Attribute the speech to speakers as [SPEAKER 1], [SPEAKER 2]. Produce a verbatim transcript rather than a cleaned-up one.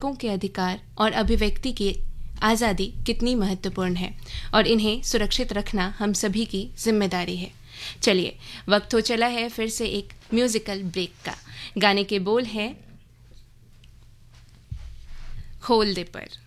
[SPEAKER 1] नागरिकों के अधिकार और अभिव्यक्ति की आज़ादी कितनी महत्वपूर्ण है और इन्हें सुरक्षित रखना हम सभी की जिम्मेदारी है। चलिए, वक्त हो चला है फिर से एक म्यूजिकल ब्रेक का। गाने के बोल हैं खोल दे पर।